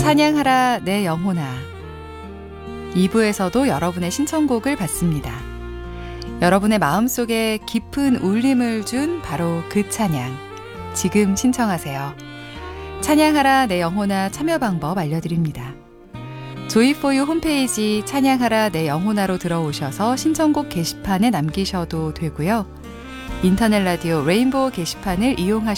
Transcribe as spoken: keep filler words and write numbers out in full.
찬양하라 내 영혼아. 이 부에서도 여러분의 신청곡을 받습니다. 여러분의 마음속에 깊은 울림을 준 바로 그 찬양. 지금 신청하세요. 찬양하라 내 영혼아 참여 방법 알려드립니다. 조이포유 홈페이지 찬양하라 내 영혼아로 들어오셔서 신청곡 게시판에 남기셔도 되고요. 인터넷 라디오 레인보우 게시판을 이용하셔도